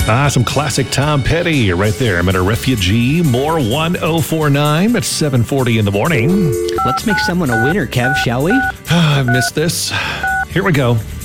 Some classic Tom Petty right there. I'm at a refugee. More 1049 at 7:40 in the morning. Let's make someone a winner, Kev, shall we? I've missed this. Here we go.